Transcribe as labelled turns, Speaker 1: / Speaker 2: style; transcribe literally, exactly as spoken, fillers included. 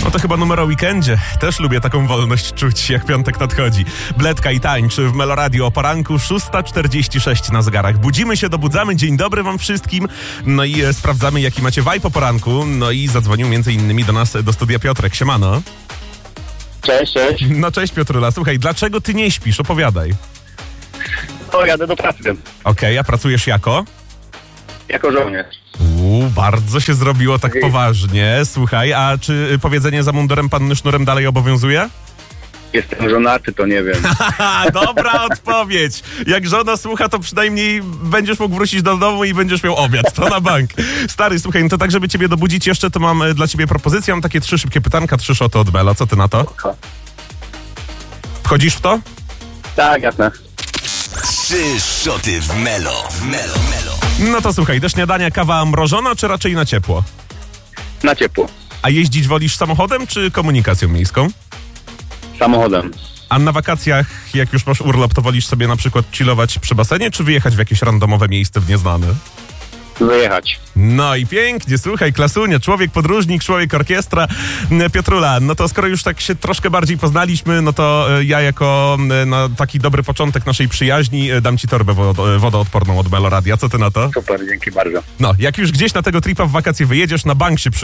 Speaker 1: No to chyba numer o weekendzie. Też lubię taką wolność czuć, jak piątek nadchodzi. Bledka i tańcz w Meloradio o poranku, szósta czterdzieści sześć na zegarach. Budzimy się, dobudzamy. Dzień dobry wam wszystkim. No i e, sprawdzamy, jaki macie vibe po poranku. No i zadzwonił między innymi do nas, do studia Piotrek. Siemano.
Speaker 2: Cześć, cześć.
Speaker 1: No cześć Piotrula. Słuchaj, dlaczego ty nie śpisz? Opowiadaj.
Speaker 2: O, jadę do pracy.
Speaker 1: Okej, okay, a pracujesz jako?
Speaker 2: Jako żołnierz.
Speaker 1: Uuu, bardzo się zrobiło tak poważnie. Słuchaj, a czy powiedzenie za mundurem panny sznurem dalej obowiązuje?
Speaker 2: Jestem żonaty, to nie wiem.
Speaker 1: Haha, dobra odpowiedź. Jak żona słucha, to przynajmniej będziesz mógł wrócić do domu i będziesz miał obiad. To na bank. Stary, słuchaj, no to tak, żeby ciebie dobudzić jeszcze, to mam dla ciebie propozycję. Mam takie trzy szybkie pytanka, trzy szoty od Melo. Co ty na to? Wchodzisz w to?
Speaker 2: Tak, jasne.
Speaker 3: Trzy szoty w Melo. W Melo, Melo.
Speaker 1: No to słuchaj, do śniadania kawa mrożona, czy raczej na ciepło?
Speaker 2: Na ciepło.
Speaker 1: A jeździć wolisz samochodem, czy komunikacją miejską?
Speaker 2: Samochodem.
Speaker 1: A na wakacjach, jak już masz urlop, to wolisz sobie na przykład chillować przy basenie, czy wyjechać w jakieś randomowe miejsce w nieznane?
Speaker 2: Wyjechać.
Speaker 1: No i pięknie, słuchaj, klasunia, człowiek podróżnik, człowiek orkiestra. Piotrula, no to skoro już tak się troszkę bardziej poznaliśmy, no to ja jako na taki dobry początek naszej przyjaźni dam ci torbę wod- wodoodporną od Meloradia. Co ty na to?
Speaker 2: Super, dzięki bardzo.
Speaker 1: No, jak już gdzieś na tego tripa w wakacje wyjedziesz, na bank się przy